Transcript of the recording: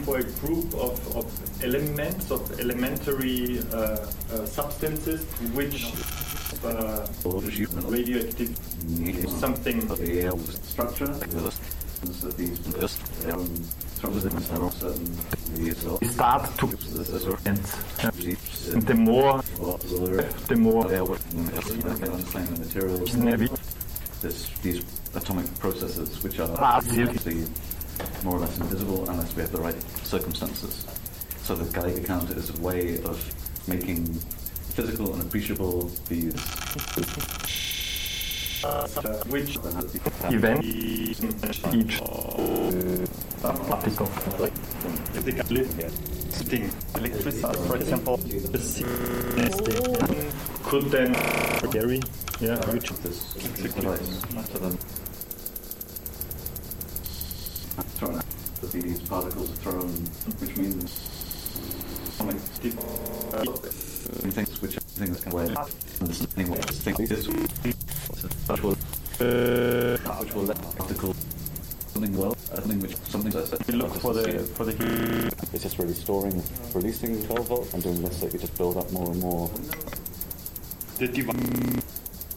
for a group of elements, of elementary substances, which radioactive something structure that these start to and the more these atomic processes which are more or less invisible unless we have the right circumstances. So the Geiger counter is a way of making physical and appreciable these which event each particle. Thing. Electricity, for example, Could then Gary, which of this device thrown out. These particles are thrown, which means things which are things can weigh anyway. This which will let particle something something that we look for the heat. It's just really releasing 12 volts and doing this, so you just build up more and more. the device